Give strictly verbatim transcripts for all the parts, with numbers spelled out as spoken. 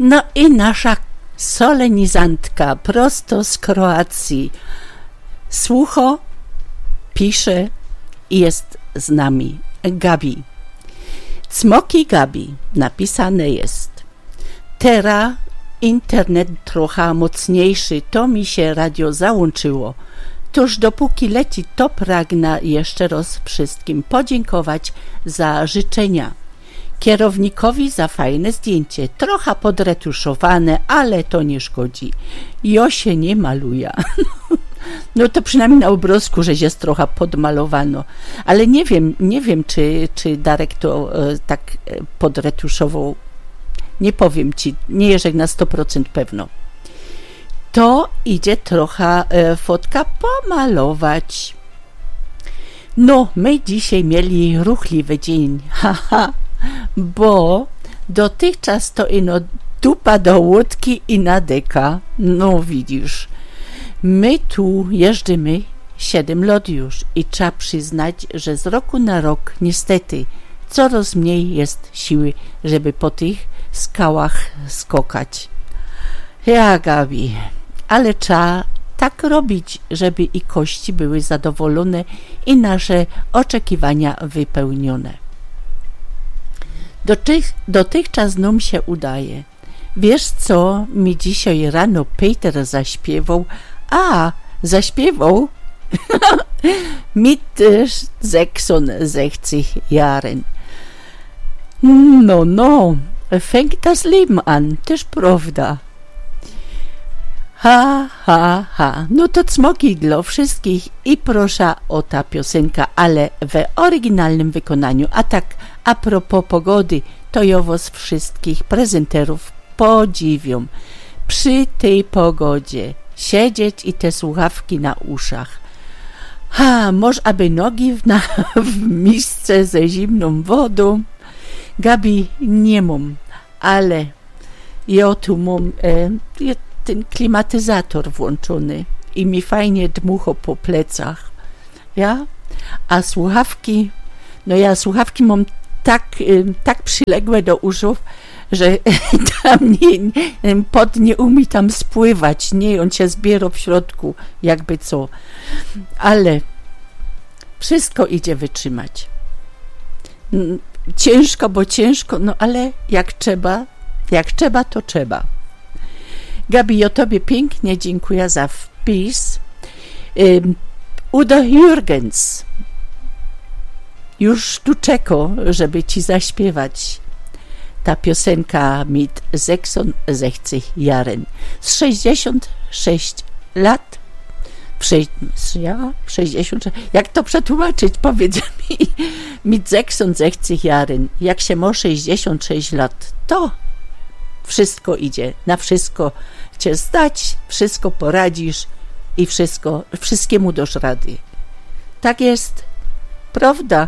No i nasza solenizantka prosto z Kroacji słucho, pisze i jest z nami. Gabi. Cmoki Gabi napisane jest. Teraz internet trochę mocniejszy, to mi się radio załączyło. Tuż dopóki leci, to pragnę jeszcze raz wszystkim podziękować za życzenia. Kierownikowi za fajne zdjęcie, trochę podretuszowane, ale to nie szkodzi. Jo się nie maluje. No to przynajmniej na obrazku, że jest trochę podmalowano. Ale nie wiem, nie wiem, czy, czy Darek to e, tak e, podretuszował. Nie powiem ci, nie jest na sto procent pewno. To idzie trochę e, fotka pomalować. No, my dzisiaj mieli ruchliwy dzień, haha, bo dotychczas to ino dupa do łódki i na deka. No widzisz, my tu jeżdżymy siedem lat już i trzeba przyznać, że z roku na rok niestety coraz mniej jest siły, żeby po tych skałach skokać. Ja, Gabi, ale trzeba tak robić, żeby i kości były zadowolone i nasze oczekiwania wypełnione. Dotych, dotychczas nam się udaje. Wiesz co mi dzisiaj rano Peter zaśpiewał? A, zaśpiewał? Mit sechsundsechzig Jahren. No, no, fängt das Leben an, też prawda. Ha, ha, ha. No to cmoki dla wszystkich i proszę o ta piosenka, ale w oryginalnym wykonaniu. A tak, a propos pogody, to ja was wszystkich prezenterów podziwiam. Przy tej pogodzie siedzieć i te słuchawki na uszach. Ha, może aby nogi w, na, w misce ze zimną wodą. Gabi, nie mam, ale ja tu mam e, ja ten klimatyzator włączony i mi fajnie dmucho po plecach, ja? A słuchawki, no ja słuchawki mam tak, tak przyległe do uszów, że tam nie, pod nie umie tam spływać, nie, on się zbiera w środku, jakby co, ale wszystko idzie wytrzymać. Ciężko, bo ciężko, no ale jak trzeba, jak trzeba, to trzeba. Gabi, ja tobie pięknie dziękuję za wpis. Um, Udo Jürgens już tu czeka, żeby ci zaśpiewać ta piosenka mit sechsundsechzig Jahren. Z sześćdziesiąt sześć lat. W sze, ja, sześćdziesiąt sześć. Jak to przetłumaczyć? Powiedz mi. Mit sechsundsechzig Jahren. Jak się ma sześćdziesiąt sześć lat, to wszystko idzie, na wszystko cię stać, wszystko poradzisz i wszystko, wszystkiemu dasz rady. Tak jest, prawda?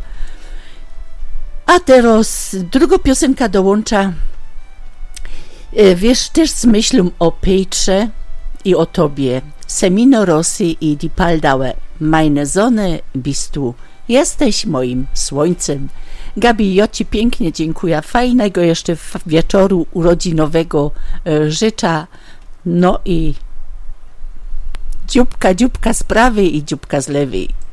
A teraz druga piosenka dołącza, wiesz, też z myślą o Pejtrze i o tobie. Semino Rossi i Die Paldaue, meine Sonne bist du. Jesteś moim słońcem. Gabi, ja ci pięknie dziękuję. Fajnego jeszcze wieczoru urodzinowego e, życzę. No i dzióbka, dzióbka z prawej i dzióbka z lewej.